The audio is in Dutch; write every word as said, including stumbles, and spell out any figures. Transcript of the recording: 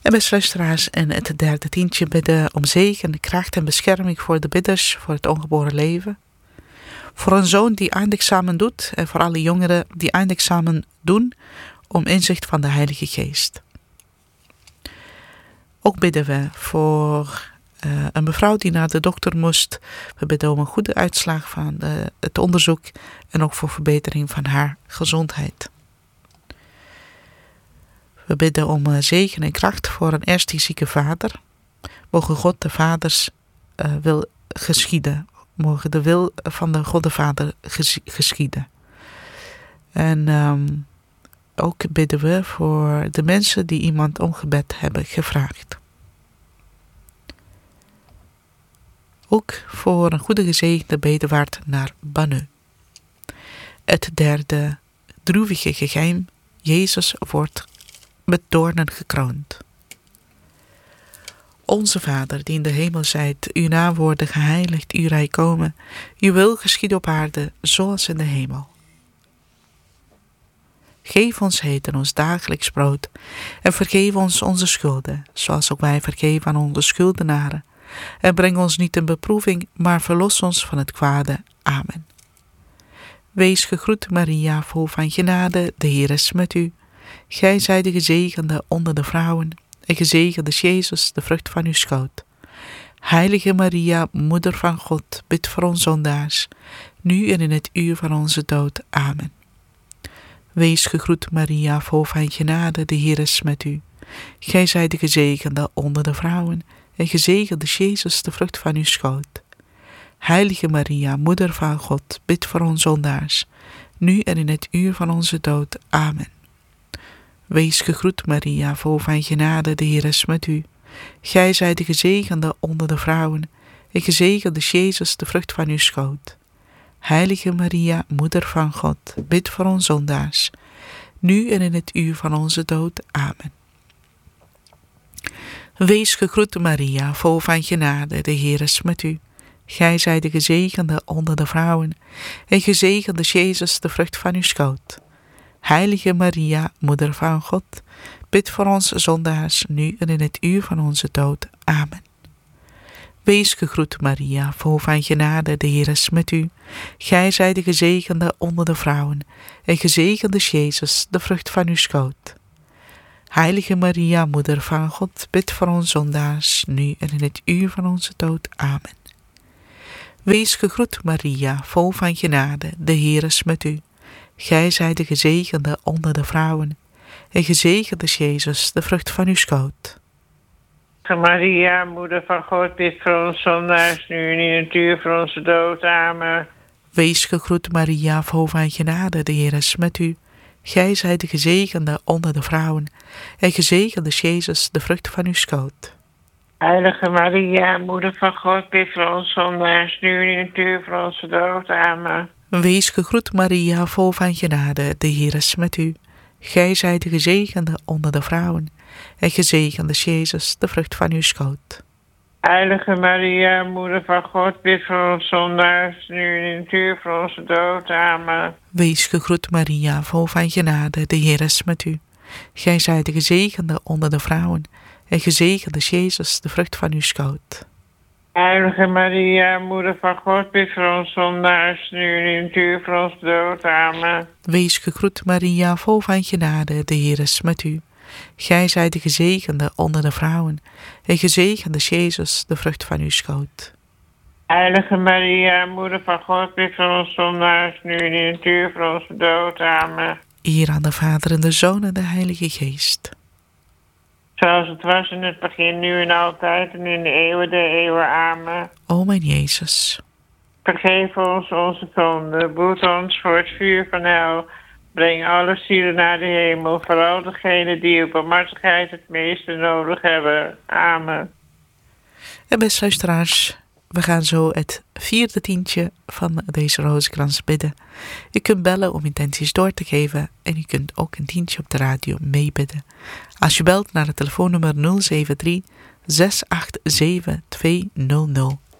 En beste luisteraars, en het derde tientje bidden om zegen, kracht en bescherming voor de bidders, voor het ongeboren leven. Voor een zoon die eindexamen doet en voor alle jongeren die eindexamen doen om inzicht van de Heilige Geest. Ook bidden we voor uh, een mevrouw die naar de dokter moest. We bidden om een goede uitslag van uh, het onderzoek en ook voor verbetering van haar gezondheid. We bidden om uh, zegen en kracht voor een ernstig zieke vader. Mogen God de vaders uh, wil geschieden. Mogen de wil van de God de Vader ges- geschieden. En um, ook bidden we voor de mensen die iemand om gebed hebben gevraagd. Ook voor een goede gezegende bedevaart naar Banu. Het derde droevige geheim. Jezus wordt met doornen gekroond. Onze Vader, die in de hemel zijt, uw naam worden geheiligd, uw rijk komen, uw wil geschieden op aarde, zoals in de hemel. Geef ons heden ons dagelijks brood en vergeef ons onze schulden, zoals ook wij vergeven aan onze schuldenaren. En breng ons niet in beproeving, maar verlos ons van het kwade. Amen. Wees gegroet, Maria, vol van genade, de Heer is met u. Gij zijt de gezegende onder de vrouwen, en gezegend is Jezus, de vrucht van uw schoot. Heilige Maria, Moeder van God, bid voor ons zondaars, nu en in het uur van onze dood. Amen. Wees gegroet, Maria, vol van genade, de Heer is met u. Gij zijt de gezegende onder de vrouwen, en gezegend is Jezus, de vrucht van uw schoot. Heilige Maria, Moeder van God, bid voor ons zondaars, nu en in het uur van onze dood. Amen. Wees gegroet, Maria, vol van genade, de Heer is met u. Gij zijt de gezegende onder de vrouwen, en gezegend is Jezus, de vrucht van uw schoot. Heilige Maria, Moeder van God, bid voor ons zondaars, nu en in het uur van onze dood. Amen. Wees gegroet, Maria, vol van genade, de Heer is met u. Gij zijt de gezegende onder de vrouwen, en gezegend is Jezus, de vrucht van uw schoot. Heilige Maria, Moeder van God, bid voor ons zondaars, nu en in het uur van onze dood. Amen. Wees gegroet, Maria, vol van genade, de Heer is met u. Gij zijt de gezegende onder de vrouwen, en gezegend is Jezus, de vrucht van uw schoot. Heilige Maria, Moeder van God, bid voor ons zondaars, nu en in het uur van onze dood. Amen. Wees gegroet, Maria, vol van genade, de Heer is met u. Gij zijt de gezegende onder de vrouwen, en gezegend is Jezus, de vrucht van uw schoot. Maria, Moeder van God, bid voor ons zondaars, nu en in het uur van onze dood. Amen. Wees gegroet, Maria, vol van genade, de Heer is met u. Gij zijt de gezegende onder de vrouwen, en gezegend is Jezus, de vrucht van uw schoot. Heilige Maria, Moeder van God, bid voor ons zondaars, nu en in het uur van onze dood. Amen. Wees gegroet, Maria, vol van genade, de Heer is met u. Gij zijt de gezegende onder de vrouwen, en gezegend is Jezus, de vrucht van uw schoot. Heilige Maria, Moeder van God, bid voor ons zondaars, nu en in het uur van onze dood. Amen. Wees gegroet, Maria, vol van genade, de Heer is met u. Gij zijt de gezegende onder de vrouwen, en gezegend is Jezus, de vrucht van uw schoot. Heilige Maria, Moeder van God, bid voor ons zondaars, nu en in het uur van onze dood. Amen. Wees gegroet, Maria, vol van genade, de Heer is met u. Gij zijt de gezegende onder de vrouwen, en gezegend is Jezus, de vrucht van uw schoot. Heilige Maria, Moeder van God, bid voor ons zondaars, nu en in het uur van onze dood. Amen. Eer aan de Vader en de Zoon en de Heilige Geest. Zoals het was in het begin, nu en altijd, en in de eeuwen der eeuwen. Amen. O mijn Jezus. Vergeef ons onze zonden, boet ons voor het vuur van hel. Breng alle zielen naar de hemel, vooral degenen die op barmhartigheid het meeste nodig hebben. Amen. En beste luisteraars, we gaan zo het vierde tientje van deze rozenkrans bidden. U kunt bellen om intenties door te geven en u kunt ook een tientje op de radio meebidden. Als je belt naar het telefoonnummer nul zeven drie, zes acht zeven, twee nul nul.